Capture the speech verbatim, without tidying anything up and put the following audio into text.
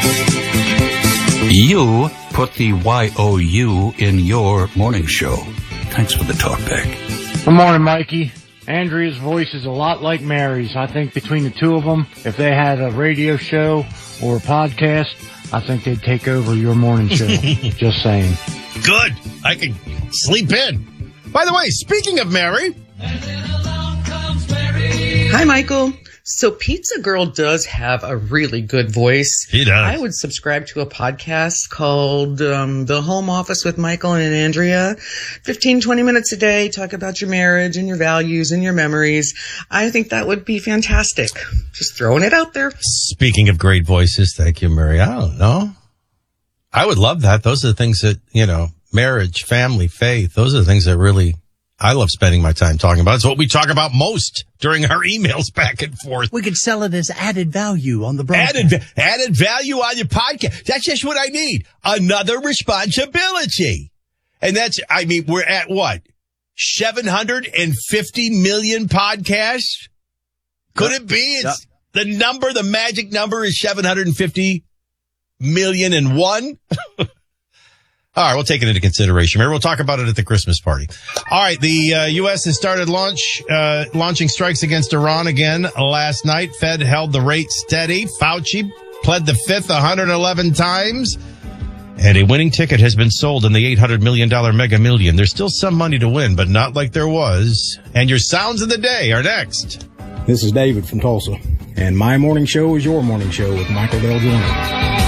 You put the Y O U in your morning show. Thanks for the talk back. Good morning, Mikey. Andrea's voice is a lot like Mary's. I think between the two of them, if they had a radio show or a podcast, I think they'd take over your morning show. Just saying. Good. I can sleep in. By the way, speaking of Mary. Hi, Michael. So Pizza Girl does have a really good voice. He does. I would subscribe to a podcast called um, The Home Office with Michael and Andrea. fifteen, twenty minutes a day. Talk about your marriage and your values and your memories. I think that would be fantastic. Just throwing it out there. Speaking of great voices, thank you, Mary. I don't know. I would love that. Those are the things that, you know, marriage, family, faith. Those are the things that really I love spending my time talking about. It's what we talk about most during our emails back and forth. We could sell it as added value on the broadcast. Added, added value on your podcast. That's just what I need. Another responsibility. And that's, I mean, we're at what? seven hundred fifty million podcasts? Could it be? It's the number, the magic number is seven hundred fifty million and one. All right, we'll take it into consideration. Maybe we'll talk about it at the Christmas party. All right, the uh, U S has started launch uh, launching strikes against Iran again last night. Fed held the rate steady. Fauci pled the fifth one hundred eleven times. And a winning ticket has been sold in the eight hundred million dollars Mega Million. There's still some money to win, but not like there was. And your sounds of the day are next. This is David from Tulsa, and my morning show is your morning show with Michael Dale Joyner.